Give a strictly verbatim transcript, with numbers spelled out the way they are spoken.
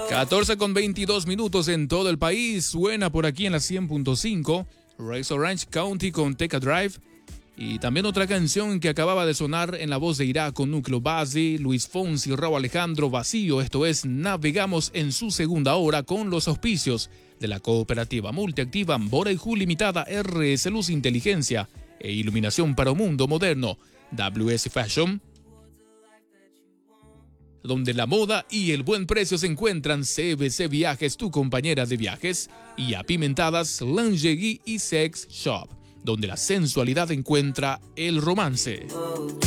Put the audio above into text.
catorce con veintidós minutos en todo el país. Suena por aquí en la cien punto cinco. Race Orange County con Take a Drive. Y también otra canción que acababa de sonar en la voz de Irak con Núcleo Basi, Luis Fonsi, Raúl Alejandro, Vacío. Esto es Navegamos en su segunda hora con los auspicios de la cooperativa multiactiva Bora y Ju Limitada, R S Luz Inteligencia e Iluminación para un Mundo Moderno, W S Fashion, donde la moda y el buen precio se encuentran. C B C Viajes, tu compañera de viajes, y Apimentadas Lingerie y Sex Shop, donde la sensualidad encuentra el romance.